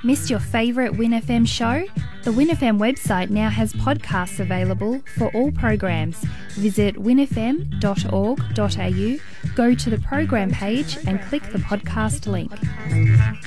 Missed your favourite Win FM show? The Win FM website now has podcasts available for all programs. Visit winfm.org.au, go to the program page and click the podcast link.